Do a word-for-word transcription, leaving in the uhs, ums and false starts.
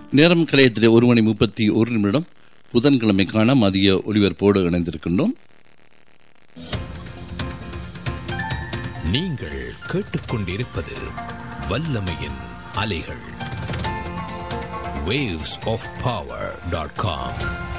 நேரம் கலையத்திலே ஒரு மணி முப்பத்தி ஒரு நிமிடம் புதன்கிழமைக்கான மதிய ஒலிபரப்போடு இணைந்திருக்கின்றோம். நீங்கள் கேட்டுக்கொண்டிருப்பது வல்லமையின் அலைகள். waves of power dot com